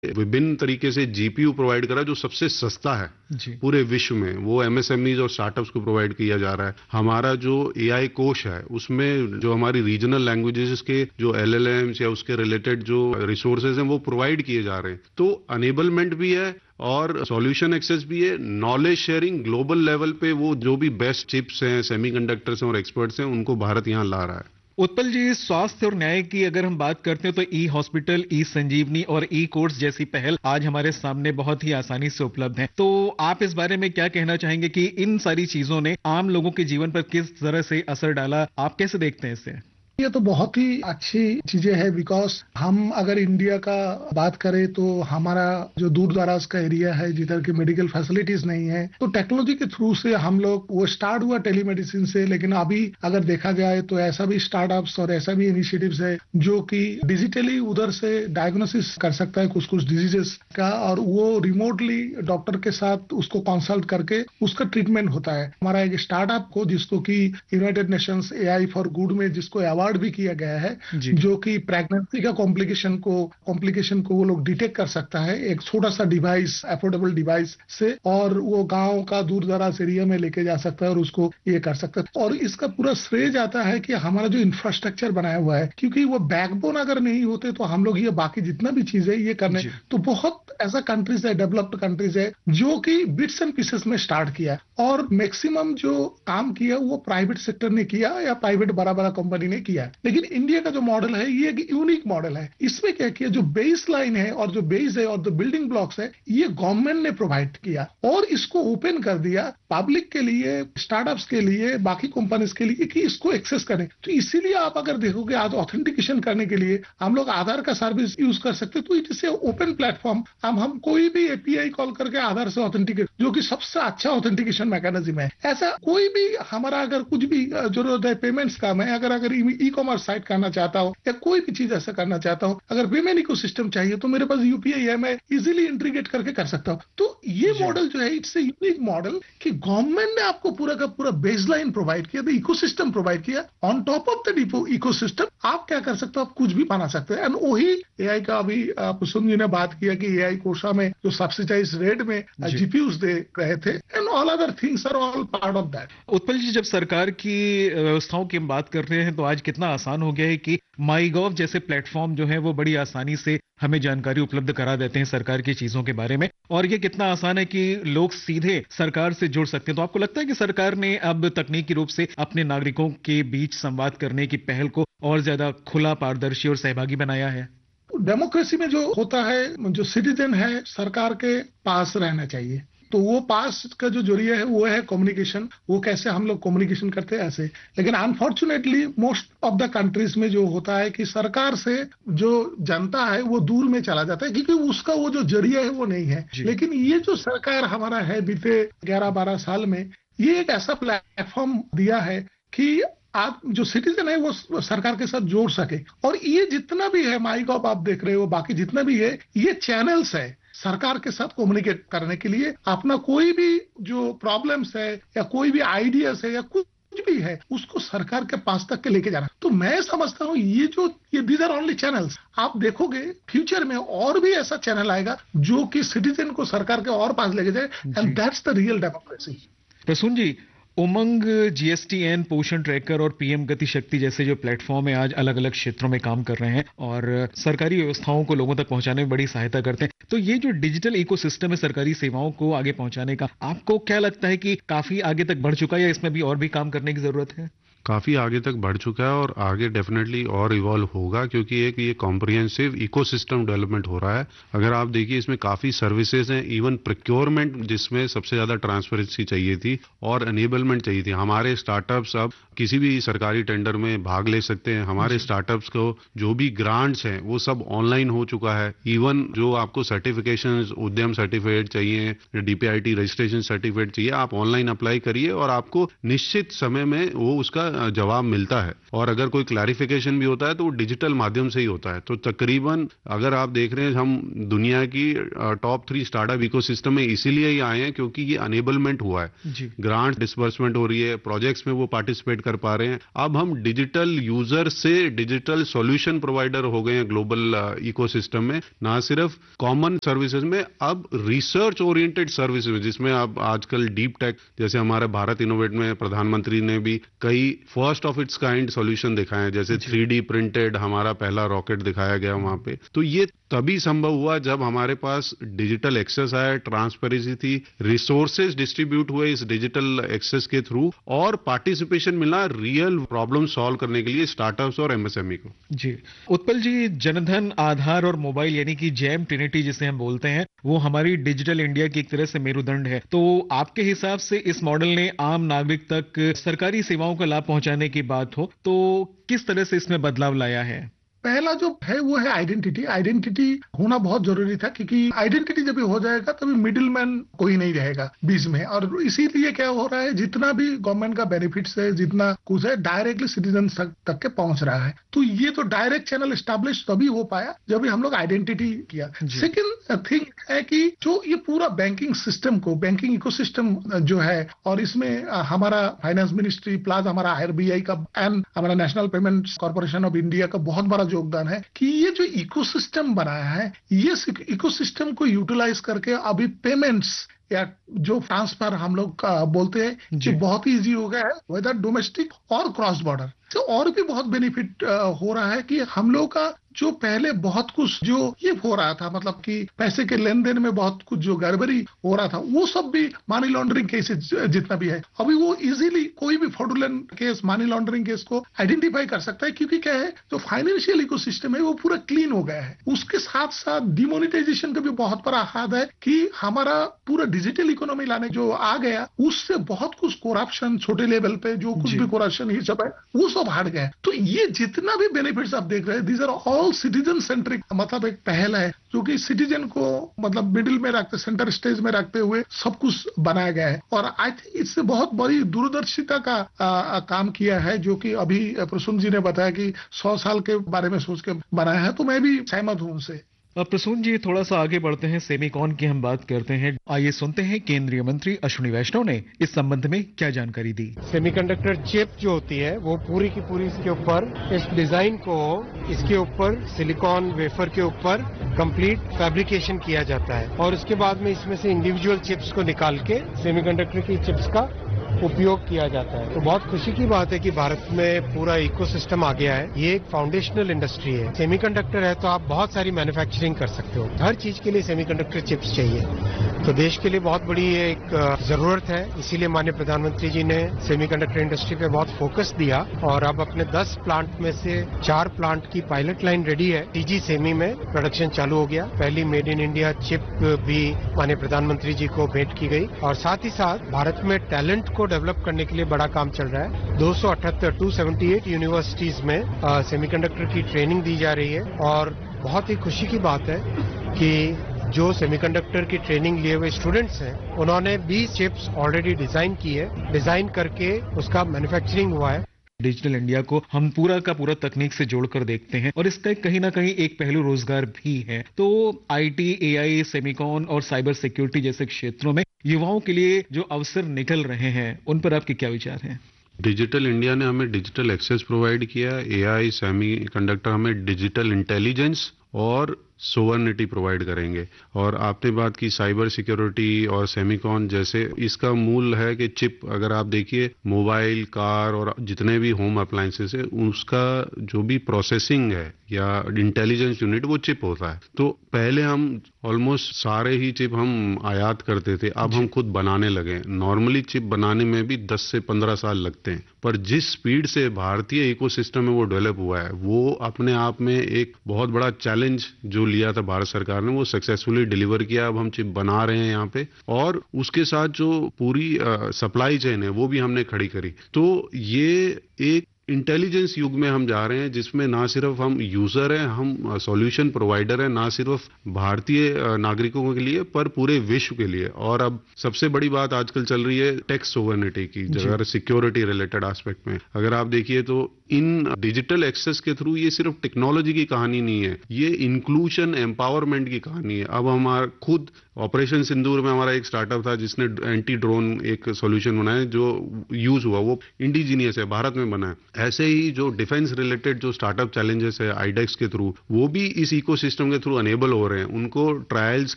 विभिन्न तरीके से जीपीयू प्रोवाइड करा जो सबसे सस्ता है जी। पूरे विश्व में, वो एमएसएमईज और स्टार्टअप्स को प्रोवाइड किया जा रहा है। हमारा जो एआई कोश है उसमें जो हमारी रीजनल लैंग्वेजेस के जो एलएलएम्स या उसके रिलेटेड जो रिसोर्सेज हैं वो प्रोवाइड किए जा रहे हैं। तो अनेबलमेंट भी है और सॉल्यूशन एक्सेस भी है, नॉलेज शेयरिंग ग्लोबल लेवल पे वो जो भी बेस्ट चिप्स हैं, सेमीकंडक्टर्स हैं और एक्सपर्ट्स हैं उनको भारत यहाँ ला रहा है। उत्पल जी, स्वास्थ्य और न्याय की अगर हम बात करते हैं तो ई हॉस्पिटल, ई संजीवनी और ई कोर्ट्स जैसी पहल आज हमारे सामने बहुत ही आसानी से उपलब्ध है। तो आप इस बारे में क्या कहना चाहेंगे कि इन सारी चीजों ने आम लोगों के जीवन पर किस तरह से असर डाला, आप कैसे देखते हैं इसे? ये तो बहुत ही अच्छी चीजें हैं बिकॉज हम अगर इंडिया का बात करें तो हमारा जो दूर दराज का एरिया है जिधर की मेडिकल फैसिलिटीज नहीं है, तो टेक्नोलॉजी के थ्रू से हम लोग वो स्टार्ट हुआ टेलीमेडिसिन से, लेकिन अभी अगर देखा जाए तो ऐसा भी स्टार्टअप्स और ऐसा भी इनिशिएटिव्स है जो कि डिजिटली उधर से डायग्नोसिस कर सकता है कुछ कुछ डिजीजेस का, और वो रिमोटली डॉक्टर के साथ उसको कंसल्ट करके उसका ट्रीटमेंट होता है। हमारा एक स्टार्टअप को जिसको कि United Nations AI for good में जिसको अवार्ड भी किया गया है, जो कि प्रेगनेंसी का कॉम्प्लिकेशन को वो लोग डिटेक्ट कर सकता है एक छोटा सा डिवाइस, अफोर्डेबल डिवाइस से, और वो गांव का दूर दराज एरिया में लेके जा सकता है और उसको ये कर सकता है। और इसका पूरा श्रेय जाता है कि हमारा जो इंफ्रास्ट्रक्चर बनाया हुआ है, क्योंकि वो बैकबोन अगर नहीं होते तो हम लोग ये बाकी जितना भी चीजें ये करने, तो बहुत ऐसा कंट्रीज है, डेवलप्ड कंट्रीज है जो कि बिट्स एंड पीसेस में स्टार्ट किया और मैक्सिमम जो काम किया वो प्राइवेट सेक्टर ने किया या प्राइवेट बड़ा बड़ा कंपनी ने किया। लेकिन इंडिया का जो मॉडल है ये एक यूनिक मॉडल है। इसमें क्या किया, जो बेस लाइन है और जो बेस है और जो बिल्डिंग ब्लॉक्स है ये गवर्नमेंट ने प्रोवाइड किया और इसको ओपन कर दिया पब्लिक के लिए, स्टार्टअप्स के लिए, बाकी कंपनीज के लिए कि इसको एक्सेस करें। तो इसीलिए आप अगर देखोगे आज ऑथेंटिकेशन करने के लिए हम लोग आधार का सर्विस यूज कर सकते हैं। तो इट इज ओपन प्लेटफॉर्म, हम कोई भी एपीआई कॉल करके आधार से ऑथेंटिकेट, जो कि सबसे अच्छा ऑथेंटिकेशन मैकेनिज्म है। ऐसा कोई भी हमारा अगर कुछ भी जरूरत है पेमेंट्स का, मैं अगर ई कॉमर्स साइट करना चाहता हूँ या कोई भी चीज ऐसा करना चाहता हूँ, अगर पेमेंट इकोसिस्टम चाहिए तो मेरे पास यूपीआई है, मैं इजीली इंटीग्रेट करके कर सकता हूँ। तो ये मॉडल जो है इट्स ए यूनिक मॉडल कि गवर्नमेंट ने आपको पूरा का पूरा बेसलाइन प्रोवाइड किया, इकोसिस्टम प्रोवाइड किया, on top of the ecosystem आप क्या कर सकते हो, आप कुछ भी बना सकते हैं। एंड वही एआई का अभी कुसुम जी ने बात किया कि एआई कोशा में जो सब्सिडाइज रेट में जीपीयूज दे रहे थे and all other things are all part of that. Utpal जी, जब सरकार की व्यवस्थाओं की हम बात कर रहे हैं तो आज कितना आसान हो गया है कि माईगॉव जैसे प्लेटफॉर्म जो है वो बड़ी आसानी से हमें जानकारी उपलब्ध करा देते हैं सरकार की चीजों के बारे में, और ये कितना आसान है कि लोग सीधे सरकार से जुड़ सकते हैं। तो आपको लगता है कि सरकार ने अब तकनीकी रूप से अपने नागरिकों के बीच संवाद करने की पहल को और ज्यादा खुला, पारदर्शी और सहभागी बनाया है? डेमोक्रेसी में जो होता है, जो सिटीजन है सरकार के पास रहना चाहिए, तो वो पास का जो जरिया है वो है कम्युनिकेशन। वो कैसे हम लोग कम्युनिकेशन करते हैं ऐसे, लेकिन unfortunately most of the countries में जो होता है कि सरकार से जो जनता है वो दूर में चला जाता है क्योंकि उसका वो जो जरिया है वो नहीं है। लेकिन ये जो सरकार हमारा है बीते 11-12 साल में, ये एक ऐसा प्लेटफॉर्म दिया है कि आप जो सिटीजन है वो सरकार के साथ जोड़ सके। और ये जितना भी है माईगॉव आप देख रहे हो, बाकी जितना भी है, ये चैनल्स है सरकार के साथ कम्युनिकेट करने के लिए। अपना कोई भी जो प्रॉब्लम्स है या कोई भी आइडियाज है या कुछ भी है उसको सरकार के पास तक के लेके जाना। तो मैं समझता हूँ ये दीज आर ओनली चैनल्स। आप देखोगे फ्यूचर में और भी ऐसा चैनल आएगा जो कि सिटीजन को सरकार के और पास लेके जाए, and that's the real democracy. Prasoon ji, Umang, GSTN, पोषण ट्रैकर और पीएम गति शक्ति जैसे जो प्लेटफॉर्म है आज अलग अलग क्षेत्रों में काम कर रहे हैं और सरकारी व्यवस्थाओं को लोगों तक पहुंचाने में बड़ी सहायता करते हैं। तो ये जो डिजिटल इकोसिस्टम है सरकारी सेवाओं को आगे पहुंचाने का, आपको क्या लगता है कि काफी आगे तक बढ़ चुका है या इसमें भी और भी काम करने की जरूरत है? काफी आगे तक बढ़ चुका है और आगे डेफिनेटली और इवॉल्व होगा, क्योंकि एक ये कॉम्प्रिहेंसिव इकोसिस्टम डेवलपमेंट हो रहा है। अगर आप देखिए इसमें काफी सर्विसेज हैं, इवन प्रोक्योरमेंट जिसमें सबसे ज्यादा ट्रांसपेरेंसी चाहिए थी और एनेबलमेंट चाहिए थी। हमारे स्टार्टअप्स अब किसी भी सरकारी टेंडर में भाग ले सकते हैं। हमारे स्टार्टअप्स को जो भी ग्रांट्स हैं वो सब ऑनलाइन हो चुका है। इवन जो आपको सर्टिफिकेशन, उद्यम सर्टिफिकेट चाहिए, डीपीआईटी रजिस्ट्रेशन सर्टिफिकेट चाहिए, आप ऑनलाइन अप्लाई करिए और आपको निश्चित समय में वो उसका जवाब मिलता है, और अगर कोई क्लैरिफिकेशन भी होता है तो वो डिजिटल माध्यम से ही होता है। तो तकरीबन अगर आप देख रहे हैं, हम दुनिया की टॉप 3 स्टार्टअप इकोसिस्टम में इसीलिए ही आए हैं क्योंकि ये अनेबलमेंट हुआ है, ग्रांट डिसबर्समेंट हो रही है, प्रोजेक्ट्स में वो पार्टिसिपेट कर पा रहे हैं। अब हम डिजिटल यूजर से डिजिटल सॉल्यूशन प्रोवाइडर हो गए हैं ग्लोबल इकोसिस्टम में, ना सिर्फ कॉमन सर्विसेज में, अब रिसर्च ओरिएंटेड सर्विसेज में, जिसमें अब आजकल डीप टेक, जैसे हमारे भारत इनोवेट में प्रधानमंत्री ने भी कई first of its kind solution दिखाए हैं, जैसे 3D प्रिंटेड हमारा पहला रॉकेट दिखाया गया वहां पे। तो ये तभी संभव हुआ जब हमारे पास डिजिटल एक्सेस आया, ट्रांसपेरेंसी थी, रिसोर्सेज डिस्ट्रीब्यूट हुए इस डिजिटल एक्सेस के थ्रू, और पार्टिसिपेशन मिला रियल प्रॉब्लम सॉल्व करने के लिए स्टार्टअप्स और एमएसएमई को। जी उत्पल जी, जनधन, आधार और मोबाइल यानी कि जैम ट्रिनिटी जिसे हम बोलते हैं, वो हमारी डिजिटल इंडिया की एक तरह से मेरुदंड है। तो आपके हिसाब से इस मॉडल ने आम नागरिक तक सरकारी सेवाओं का लाभ पहुंचाने की बात हो तो किस तरह से इसमें बदलाव लाया है? पहला जो है वो है आइडेंटिटी होना बहुत जरूरी था, क्योंकि आइडेंटिटी जब हो जाएगा तभी मिडिल मैन कोई नहीं रहेगा बीच में। और इसीलिए क्या हो रहा है, जितना भी गवर्नमेंट का बेनिफिट्स है, जितना कुछ है, डायरेक्टली सिटीजन तक के पहुंच रहा है। तो ये तो डायरेक्ट चैनल एस्टैब्लिश तभी हो पाया जब हम लोग आइडेंटिटी किया। सेकेंड थिंग है कि जो ये पूरा बैंकिंग सिस्टम को, बैंकिंग इकोसिस्टम जो है, और इसमें हमारा फाइनेंस मिनिस्ट्री प्लस हमारा आरबीआई का एंड हमारा national payments corporation of India का बहुत बड़ा योगदान है कि ये जो इकोसिस्टम बनाया है, ये इकोसिस्टम को यूटिलाइज करके अभी पेमेंट्स या जो ट्रांसफर हम लोग बोलते हैं कि बहुत ही इजी हो गया है, वेदर डोमेस्टिक और क्रॉस बॉर्डर। तो और भी बहुत बेनिफिट हो रहा है कि हम लोग का जो पहले बहुत कुछ जो ये हो रहा था, मतलब कि पैसे के लेन देन में बहुत कुछ जो गड़बड़ी हो रहा था, वो सब भी मनी लॉन्ड्रिंग केसेस जितना भी है, अभी वो इजीली कोई भी fraudulent case, money laundering case को आइडेंटिफाई कर सकता है। क्योंकि क्या है, जो फाइनेंशियल इकोसिस्टम है वो पूरा क्लीन हो गया है। उसके साथ साथ डिमोनेटाइजेशन का भी बहुत बड़ा हाथ है कि हमारा पूरा डिजिटल इकोनॉमी लाने जो आ गया, उससे बहुत कुछ करप्शन, छोटे लेवल पे जो कुछ भी करप्शन ये सब है, वो सब हट गया। तो ये जितना भी बेनिफिट्स आप देख रहे हैं, these are all citizen centric, मतलब एक पहल है जो कि सिटीजन को मतलब मिडिल में रखते, सेंटर स्टेज में रखते हुए सब कुछ बनाया गया है। और आई थिंक इससे बहुत बड़ी दूरदर्शिता का काम किया है, जो कि अभी प्रसून जी ने बताया कि 100 साल के बारे में सोच के बनाया है, तो मैं भी सहमत हूं उनसे। प्रसून जी, थोड़ा सा आगे बढ़ते हैं, सेमीकॉन की हम बात करते हैं। आइए सुनते हैं केंद्रीय मंत्री अश्विनी वैष्णव ने इस संबंध में क्या जानकारी दी। सेमीकंडक्टर चिप जो होती है वो पूरी की पूरी इसके ऊपर, इस डिजाइन को इसके ऊपर सिलिकॉन वेफर के ऊपर कंप्लीट फैब्रिकेशन किया जाता है, और उसके बाद में इसमें से इंडिविजुअल चिप्स को निकाल के सेमीकंडक्टर की चिप्स का उपयोग किया जाता है। तो बहुत खुशी की बात है कि भारत में पूरा इकोसिस्टम आ गया है। ये एक फाउंडेशनल इंडस्ट्री है। सेमीकंडक्टर है तो आप बहुत सारी मैन्युफैक्चरिंग कर सकते हो। हर चीज के लिए सेमीकंडक्टर चिप्स चाहिए, तो देश के लिए बहुत बड़ी एक जरूरत है। इसीलिए माननीय प्रधानमंत्री जी ने सेमीकंडक्टर इंडस्ट्री पे बहुत फोकस दिया, और अब अपने 10 प्लांट में से 4 प्लांट की पायलट लाइन रेडी है। टीजी सेमी में प्रोडक्शन चालू हो गया। पहली मेड इन इंडिया चिप भी माननीय प्रधानमंत्री जी को भेंट की गई, और साथ ही साथ भारत में टैलेंट को डेवलप करने के लिए बड़ा काम चल रहा है। 278 यूनिवर्सिटीज में सेमीकंडक्टर की ट्रेनिंग दी जा रही है, और बहुत ही खुशी की बात है कि जो सेमीकंडक्टर की ट्रेनिंग लिए हुए स्टूडेंट्स हैं, उन्होंने 20 चिप्स ऑलरेडी डिजाइन की है। डिजाइन करके उसका मैन्युफैक्चरिंग हुआ है। डिजिटल इंडिया को हम पूरा का पूरा तकनीक से जोड़कर देखते हैं, और इसका कहीं ना कहीं एक पहलू रोजगार भी है। तो आईटी, एआई, सेमीकॉन और साइबर सिक्योरिटी जैसे क्षेत्रों में युवाओं के लिए जो अवसर निकल रहे हैं, उन पर आपके क्या विचार हैं? डिजिटल इंडिया ने हमें डिजिटल एक्सेस प्रोवाइड किया, एआई, सेमीकंडक्टर हमें डिजिटल इंटेलिजेंस और सोवर्निटी प्रोवाइड करेंगे। और आपने बात की साइबर सिक्योरिटी और सेमीकॉन जैसे, इसका मूल है कि चिप, अगर आप देखिए मोबाइल, कार और जितने भी होम अप्लायंसेस है, उसका जो भी प्रोसेसिंग है या इंटेलिजेंस यूनिट, वो चिप होता है। तो पहले हम ऑलमोस्ट सारे ही चिप हम आयात करते थे, अब हम खुद बनाने लगे। नॉर्मली चिप बनाने में भी 10 से 15 साल लगते हैं, पर जिस स्पीड से भारतीय इकोसिस्टम में वो डेवलप हुआ है, वो अपने आप में एक बहुत बड़ा चैलेंज जो लिया था भारत सरकार ने, वो सक्सेसफुली डिलीवर किया। अब हम चिप बना रहे हैं यहाँ पे, और उसके साथ जो पूरी सप्लाई चेन है वो भी हमने खड़ी करी। तो ये एक इंटेलिजेंस युग में हम जा रहे हैं, जिसमें ना सिर्फ हम यूजर हैं, हम सॉल्यूशन प्रोवाइडर हैं, ना सिर्फ भारतीय नागरिकों के लिए पर पूरे विश्व के लिए। और अब सबसे बड़ी बात आजकल चल रही है टेक सोवर्निटी की, अगर सिक्योरिटी रिलेटेड एस्पेक्ट में अगर आप देखिए तो इन डिजिटल एक्सेस के थ्रू ये सिर्फ टेक्नोलॉजी की कहानी नहीं है, ये इंक्लूजन एम्पावरमेंट की कहानी है। अब हमारा खुद ऑपरेशन सिंदूर में हमारा एक स्टार्टअप था जिसने एंटी ड्रोन एक सॉल्यूशन बनाया जो यूज हुआ, वो इंडिजीनियस है, भारत में बना है। ऐसे ही जो डिफेंस रिलेटेड जो स्टार्टअप चैलेंजेस है आईडेक्स के थ्रू, वो भी इस इकोसिस्टम के थ्रू अनेबल हो रहे हैं। उनको ट्रायल्स